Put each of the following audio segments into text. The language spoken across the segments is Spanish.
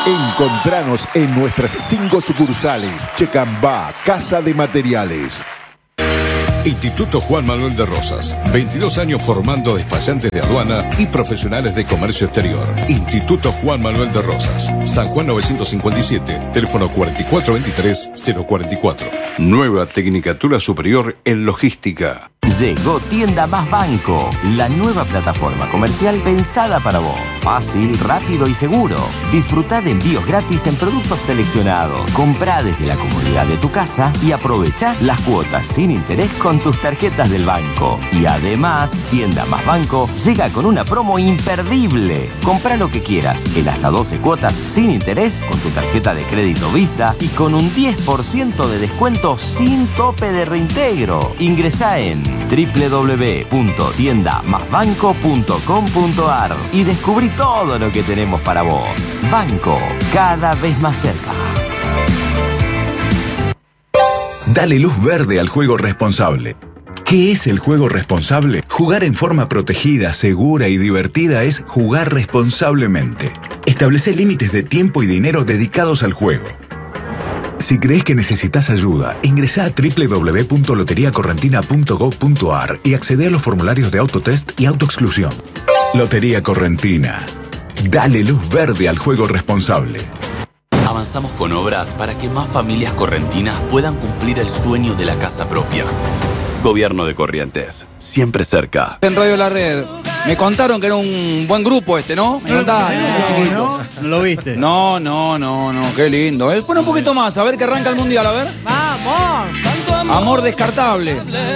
Encontranos en nuestras 5 sucursales. Checambá, Casa de Materiales. Instituto Juan Manuel de Rosas, 22 años formando despachantes de aduana y profesionales de comercio exterior. Instituto Juan Manuel de Rosas, San Juan 957, teléfono 4423-044. Nueva Tecnicatura Superior en Logística. Llegó Tienda Más Banco, la nueva plataforma comercial pensada para vos. Fácil, rápido y seguro. Disfrutá de envíos gratis en productos seleccionados. Comprá desde la comodidad de tu casa y aprovechá las cuotas sin interés con tus tarjetas del banco. Y además, Tienda Más Banco llega con una promo imperdible. Comprá lo que quieras en hasta 12 cuotas sin interés con tu tarjeta de crédito Visa y con un 10% de descuento sin tope de reintegro. Ingresá en www.tiendamasbanco.com.ar y descubrí todo lo que tenemos para vos. Banco, cada vez más cerca. Dale luz verde al juego responsable. ¿Qué es el juego responsable? Jugar en forma protegida, segura y divertida es jugar responsablemente. Establecer límites de tiempo y dinero dedicados al juego. Si crees que necesitas ayuda, ingresá a www.loteriacorrentina.gov.ar y accede a los formularios de autotest y autoexclusión. Lotería Correntina. Dale luz verde al juego responsable. Avanzamos con obras para que más familias correntinas puedan cumplir el sueño de la casa propia. Gobierno de Corrientes, siempre cerca. En Radio La Red, me contaron que era un buen grupo ¿no? Me contaron, ¿No lo viste? No, qué lindo. Pon un poquito más, a ver que arranca el mundial, a ver. ¡Vamos! Amor descartable.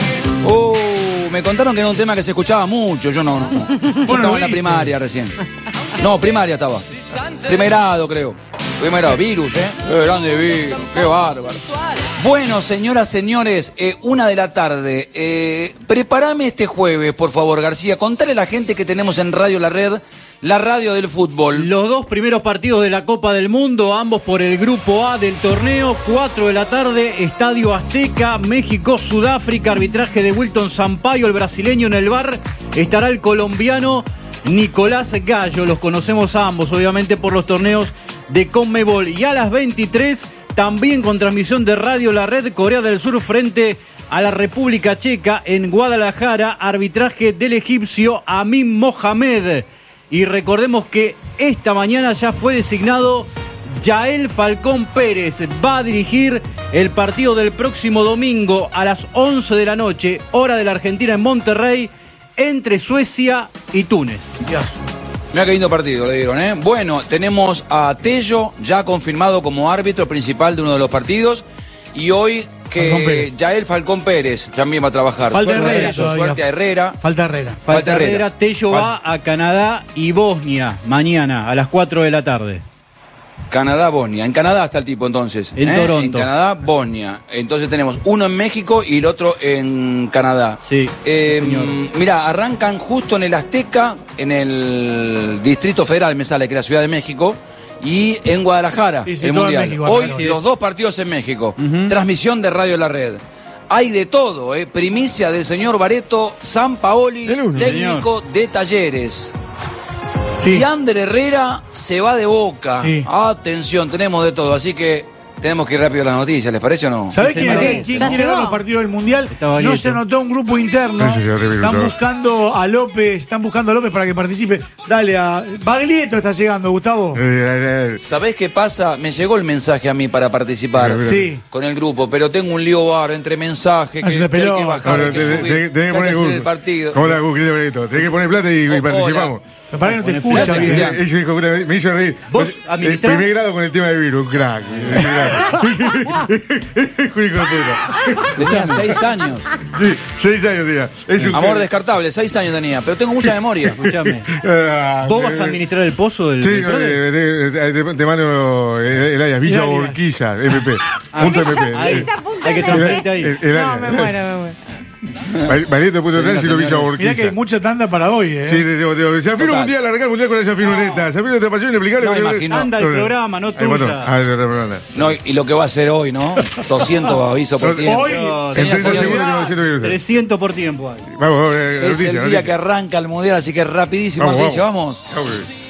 Me contaron que era un tema que se escuchaba mucho, yo no. Yo estaba en la primaria recién. No, primaria estaba. Primer grado, creo. Primero, Virus, Qué grande Virus, qué bárbaro. Bueno, señoras, señores, 1 de la tarde. Prepárame este jueves, por favor, García. Contale a la gente que tenemos en Radio La Red, la radio del fútbol. Los 2 primeros partidos de la Copa del Mundo, ambos por el Grupo A del torneo. 4 de la tarde, Estadio Azteca, México-Sudáfrica, arbitraje de Wilton Sampaio, el brasileño en el VAR. Estará el colombiano Nicolás Gallo. Los conocemos a ambos, obviamente, por los torneos de Conmebol. Y a las 23, también con transmisión de Radio La Red, Corea del Sur frente a la República Checa en Guadalajara, arbitraje del egipcio Amin Mohamed. Y recordemos que esta mañana ya fue designado Yael Falcón Pérez. Va a dirigir el partido del próximo domingo a las 11 de la noche, hora de la Argentina, en Monterrey, entre Suecia y Túnez. Mirá qué lindo partido, le dieron, Bueno, tenemos a Tello ya confirmado como árbitro principal de uno de los partidos. Y hoy que Yael Falcón Pérez también va a trabajar. Falta Herrera. Suerte a Herrera. Falta Herrera. Tello va a Canadá y Bosnia mañana a las 4 de la tarde. Canadá, Bosnia. En Canadá está el tipo entonces. En Toronto. En Canadá, Bosnia. Entonces tenemos uno en México y el otro en Canadá. Sí. Mirá, arrancan justo en el Azteca, en el Distrito Federal, me sale que es la Ciudad de México, y en Guadalajara, el Mundial. México, hoy los 2 partidos en México. Transmisión de Radio La Red. Hay de todo, primicia del señor Barreto Sampaoli, técnico de Talleres. Sí. Y Ander Herrera se va de Boca. Sí. Atención, tenemos de todo, así que tenemos que ir rápido a las noticias, ¿les parece o no? ¿Sabés quién quiere ver los partidos del Mundial? No se anotó un grupo interno. Están buscando a López para que participe. Dale, Baglietto está llegando, Gustavo. ¿Sabés qué pasa? Me llegó el mensaje a mí para participar con el grupo, pero tengo un lío bar entre mensajes, que hay que bajar, que subir, que hacer el partido. Hola, Gusto, tenés que poner plata y participamos. Para que no te escucha. Me hizo reír. ¿Vos administrás? Primer grado con el tema de virus, un crack. Tenía 6 años. Sí, 6 años tenía. Amor descartable, 6 años tenía, pero tengo mucha memoria. Escuchame. ¿Vos vas a administrar el pozo del te mando el área Villa Urquiza, MP. Punto MP. Hay que transferirte ahí. No, me muero. Valiente.trans y lo Villa Urquiza. Mirá que hay mucha tanda para hoy, Sí, Zafiro Mundial, arrancar el Mundial con esa finureta. Zafiro te apasiona explicarle. Anda el programa, no tuya. No, y lo que va a hacer hoy, ¿no? 200 avisos por tiempo. Hoy, 300 por tiempo. Vamos, es el día que arranca el Mundial, así que rapidísimo. Vamos.